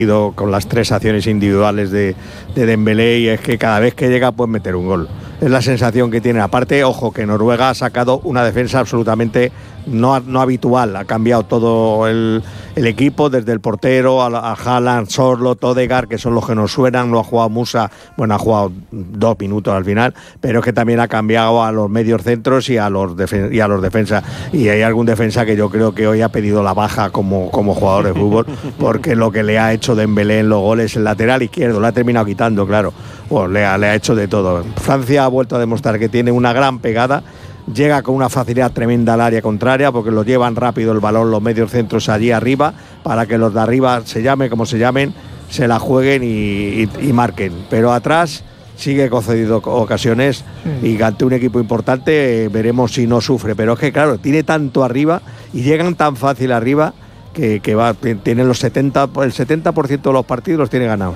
con las 3 acciones individuales de Dembélé, y es que cada vez que llega puede meter un gol. Es la sensación que tiene. Aparte, ojo, que Noruega ha sacado una defensa absolutamente no habitual. Ha cambiado todo el equipo, desde el portero a Haaland, Sorloth, Odegaard, que son los que nos suenan. No ha jugado Musa, bueno, ha jugado 2 minutos al final, pero es que también ha cambiado a los medios centros y a los defensas. Y hay algún defensa que yo creo que hoy ha pedido la baja como jugador de fútbol, porque lo que le ha hecho Dembélé en los goles, el lateral izquierdo, lo ha terminado quitando, claro. Bueno, le ha hecho de todo. Francia ha vuelto a demostrar que tiene una gran pegada, llega con una facilidad tremenda al área contraria, porque lo llevan rápido el balón los medios centros allí arriba, para que los de arriba, se llame como se llamen, se la jueguen y marquen. Pero atrás sigue concediendo ocasiones, y ante un equipo importante veremos si no sufre. Pero es que claro, tiene tanto arriba y llegan tan fácil arriba que tienen el 70% de los partidos los tiene ganados.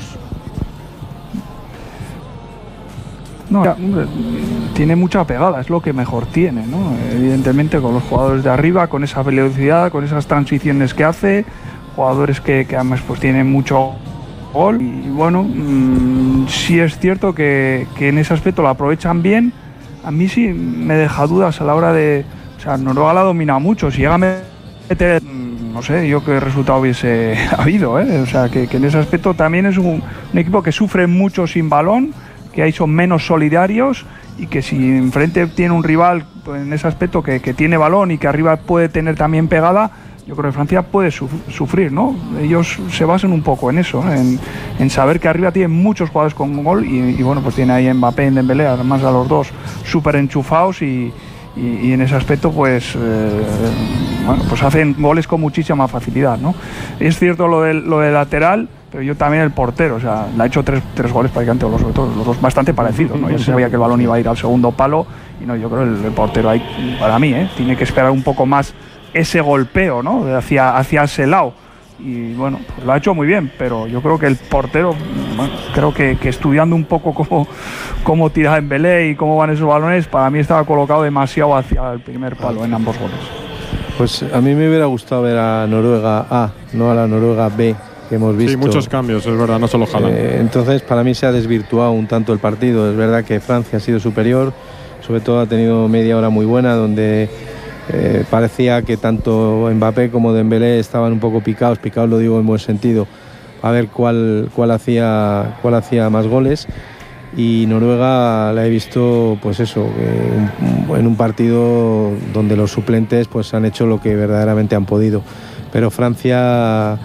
No, tiene mucha pegada, es lo que mejor tiene, ¿no? Evidentemente con los jugadores de arriba, con esa velocidad, con esas transiciones que hace, jugadores que además pues tienen mucho gol, y bueno, sí es cierto que en ese aspecto lo aprovechan bien. A mí sí me deja dudas a la hora de... O sea, Noruega la ha dominado mucho, si llega a meter... No sé yo qué resultado hubiese habido, O sea, que en ese aspecto también es un equipo que sufre mucho sin balón, que ahí son menos solidarios, y que si enfrente tiene un rival pues, en ese aspecto que tiene balón y que arriba puede tener también pegada, yo creo que Francia puede sufrir, ¿no? Ellos se basan un poco en eso, en saber que arriba tienen muchos jugadores con gol, y bueno, pues tiene ahí Mbappé y Dembélé, además a los dos súper enchufados, y en ese aspecto pues bueno, pues hacen goles con muchísima facilidad, ¿no? Es cierto lo del lateral, pero yo también el portero, o sea, le ha hecho tres goles prácticamente, sobre todo los dos bastante parecidos, ¿no? Ya se sabía que el balón iba a ir al segundo palo, y no, yo creo que el portero ahí, para mí, tiene que esperar un poco más ese golpeo, ¿no? Hacia ese lado. Y bueno, pues lo ha hecho muy bien, pero yo creo que el portero, bueno, creo que estudiando un poco cómo tira Dembélé y cómo van esos balones, para mí estaba colocado demasiado hacia el primer palo en ambos goles. Pues a mí me hubiera gustado ver a Noruega A, no a la Noruega B que hemos visto. Sí, muchos cambios, es verdad, no solo Haaland. Entonces para mí se ha desvirtuado un tanto el partido. Es verdad que Francia ha sido superior, sobre todo ha tenido media hora muy buena, donde parecía que tanto Mbappé como Dembélé estaban un poco picados lo digo en buen sentido, a ver cuál hacía más goles. Y Noruega la he visto, pues eso, en un partido donde los suplentes pues han hecho lo que verdaderamente han podido. Pero Francia,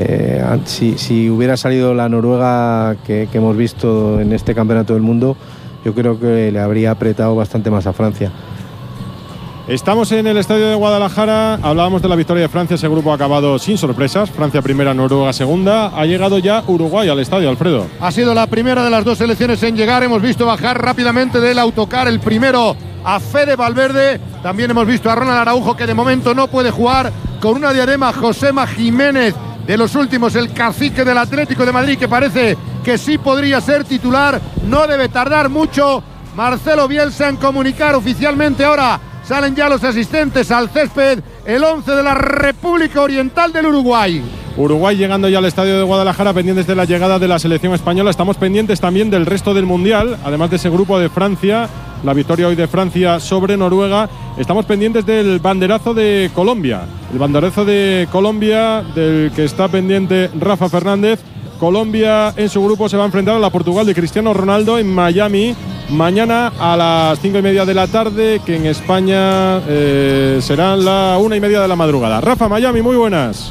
si hubiera salido la Noruega que hemos visto en este campeonato del mundo, yo creo que le habría apretado bastante más a Francia. Estamos en el estadio de Guadalajara, hablábamos de la victoria de Francia, ese grupo ha acabado sin sorpresas, Francia primera, Noruega segunda, ha llegado ya Uruguay al estadio, Alfredo. Ha sido la primera de las dos selecciones en llegar, hemos visto bajar rápidamente del autocar el primero a Fede Valverde, también hemos visto a Ronald Araujo, que de momento no puede jugar, con una diadema Josema Jiménez, de los últimos, el cacique del Atlético de Madrid, que parece que sí podría ser titular, no debe tardar mucho. Marcelo Bielsa en comunicar oficialmente ahora. Salen ya los asistentes al césped, el 11 de la República Oriental del Uruguay. Uruguay llegando ya al estadio de Guadalajara, pendientes de la llegada de la selección española. Estamos pendientes también del resto del Mundial, además de ese grupo de Francia, la victoria hoy de Francia sobre Noruega. Estamos pendientes del banderazo de Colombia. El banderazo de Colombia, del que está pendiente Rafa Fernández. Colombia en su grupo se va a enfrentar a la Portugal de Cristiano Ronaldo en Miami. Mañana a las 5:30 de la tarde, que en España serán las 1:30 de la madrugada. Rafa, Miami, muy buenas.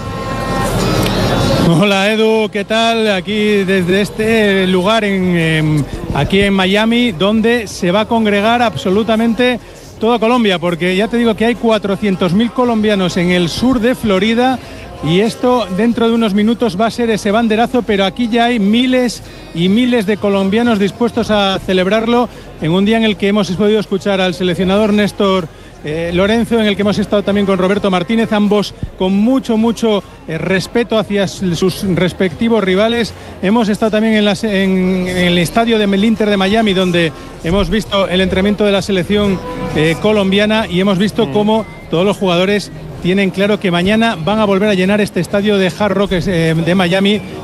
Hola Edu, ¿qué tal? Aquí desde este lugar aquí en Miami, donde se va a congregar absolutamente toda Colombia, porque ya te digo que hay 400.000 colombianos en el sur de Florida. Y esto dentro de unos minutos va a ser ese banderazo, pero aquí ya hay miles y miles de colombianos dispuestos a celebrarlo en un día en el que hemos podido escuchar al seleccionador Néstor Lorenzo, en el que hemos estado también con Roberto Martínez, ambos con mucho respeto hacia sus respectivos rivales. Hemos estado también en el estadio del Inter de Miami, donde hemos visto el entrenamiento de la selección colombiana, y hemos visto cómo todos los jugadores tienen claro que mañana van a volver a llenar este estadio de Hard Rock de Miami,